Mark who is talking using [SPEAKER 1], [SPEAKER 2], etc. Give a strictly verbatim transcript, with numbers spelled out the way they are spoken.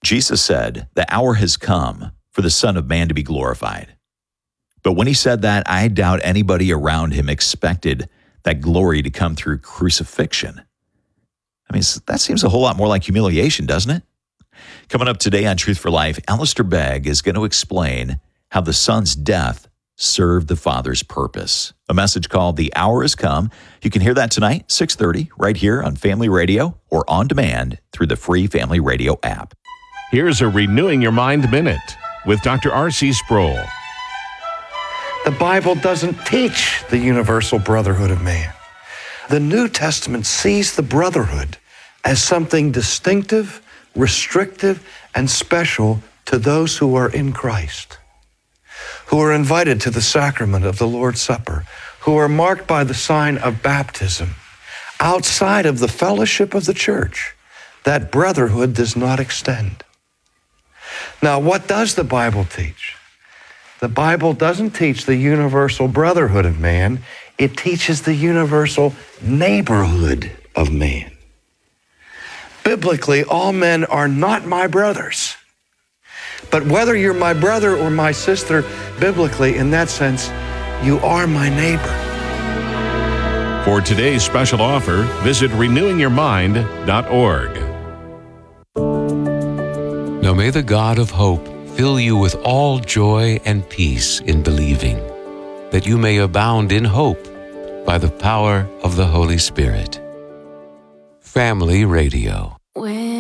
[SPEAKER 1] Jesus said, "The hour has come for the Son of Man to be glorified." But when he said that, I doubt anybody around him expected that glory to come through crucifixion. I mean, that seems a whole lot more like humiliation, doesn't it? Coming up today on Truth for Life, Alistair Begg is going to explain how the Son's death served the Father's purpose. A message called "The Hour Has Come." You can hear that tonight, six thirty, right here on Family Radio or on demand through the free Family Radio app.
[SPEAKER 2] Here's a Renewing Your Mind Minute with Doctor R C Sproul.
[SPEAKER 3] The Bible doesn't teach the universal brotherhood of man. The New Testament sees the brotherhood as something distinctive, restrictive, and special to those who are in Christ, who are invited to the sacrament of the Lord's Supper, who are marked by the sign of baptism. Outside of the fellowship of the church, that brotherhood does not extend. Now, what does the Bible teach? The Bible doesn't teach the universal brotherhood of man. It teaches the universal neighborhood of man. Biblically, all men are not my brothers. But whether you're my brother or my sister, biblically, in that sense, you are my neighbor.
[SPEAKER 2] For today's special offer, visit renewing your mind dot org.
[SPEAKER 4] Now may the God of hope fill you with all joy and peace in believing, that you may abound in hope by the power of the Holy Spirit. Family Radio.